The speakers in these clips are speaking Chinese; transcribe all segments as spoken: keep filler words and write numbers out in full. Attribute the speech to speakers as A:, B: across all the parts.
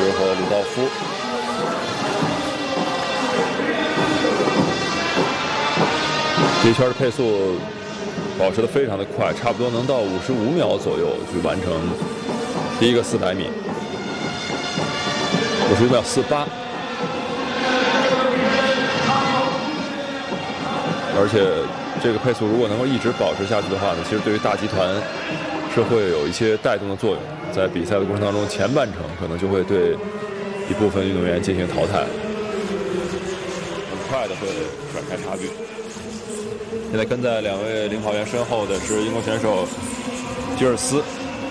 A: 和鲁道夫。第一圈的配速保持得非常的快，差不多能到五十五秒左右去完成第一个四百米，五十五秒四八。而且这个配速如果能够一直保持下去的话呢，其实对于大集团是会有一些带动的作用。在比赛的过程当中，前半程可能就会对一部分运动员进行淘汰，很快的会甩开差距。现在跟在两位领跑员身后的是英国选手吉尔斯。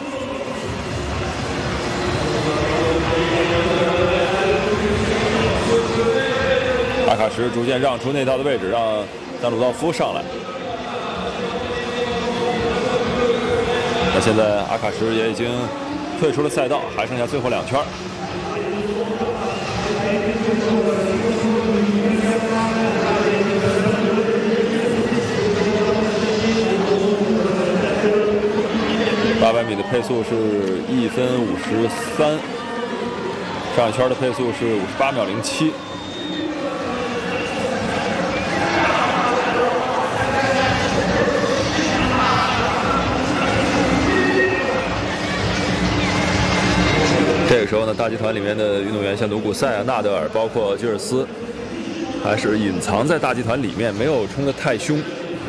A: 阿卡什逐渐让出内道的位置，让让鲁道夫上来。那现在阿卡什也已经退出了赛道，还剩下最后两圈。八百米的配速是一分五十三，上一圈的配速是五十八秒零七。这个时候呢，大集团里面的运动员像努古塞啊、纳德尔，包括吉尔斯，还是隐藏在大集团里面，没有冲得太凶。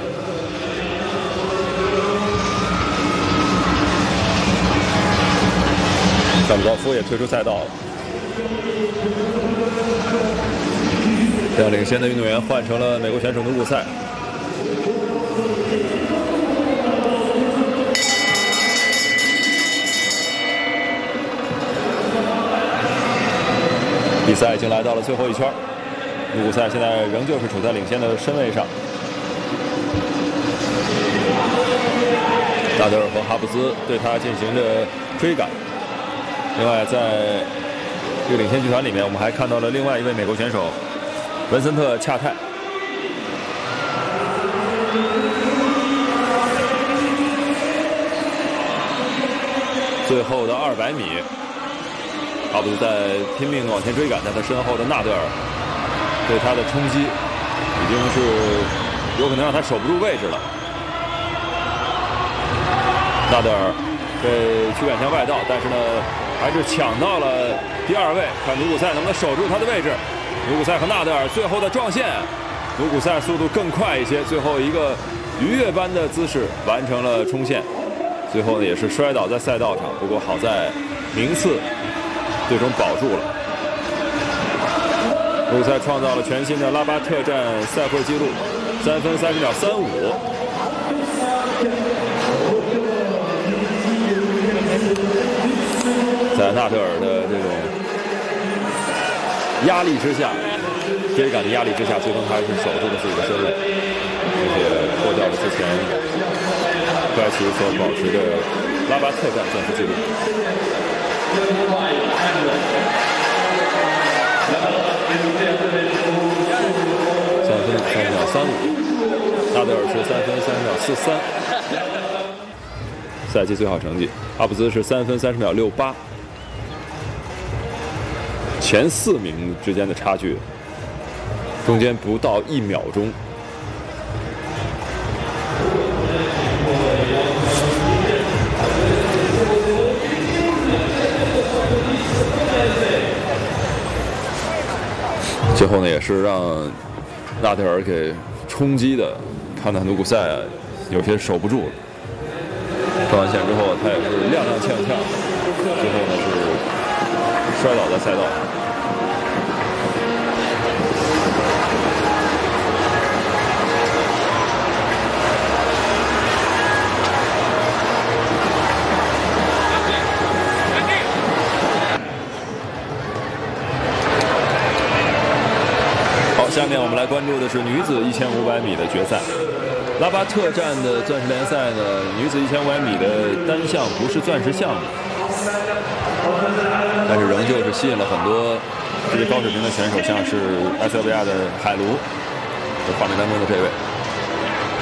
A: 像鲁道夫也退出赛道了，这样领先的运动员换成了美国选手努古塞。比赛已经来到了最后一圈，努古塞现在仍旧是处在领先的身位上。纳德尔和哈布兹对他进行着追赶。另外，在这个领先集团里面，我们还看到了另外一位美国选手文森特·恰泰。最后的二百米，哈布兹在拼命往前追赶，在他身后的纳德尔对他的冲击已经是有可能让他守不住位置了。纳德尔被驱赶向外道，但是呢，还是抢到了第二位，看努古塞能不能守住他的位置。努古塞和纳德尔最后的撞线，努古塞速度更快一些，最后一个鱼跃般的姿势完成了冲线，最后呢也是摔倒在赛道上，不过好在名次最终保住了。努古塞创造了全新的拉巴特站赛会纪录，三分三十秒三五。在纳德尔的这种压力之下，追赶的压力之下，最终还是守住了自己的身位，并且破掉了之前该奇所保持的拉巴特站钻石纪录。三分三十秒三五，纳德尔是三分三十秒四三。赛季最好成绩，阿布兹是三分三十秒六八，前四名之间的差距，中间不到一秒钟。最后呢，也是让纳德尔给冲击的，看到努古塞有些守不住了。撞完线之后，他也是踉踉跄跄，最后呢是摔倒在赛道上。好，下面我们来关注的是女子一千五百米的决赛。拉巴特站的钻石联赛呢，女子一千五百米的单项不是钻石项目，但是仍旧是吸引了很多这些高水平的选手，像是埃塞俄比亚的海卢，就画面当中的这位。